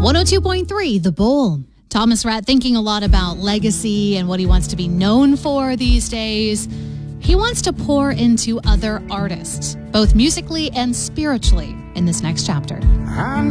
102.3 The Bull. Thomas Rhett thinking a lot about legacy and what he wants to be known for these days. He wants to pour into other artists, both musically and spiritually, in this next chapter.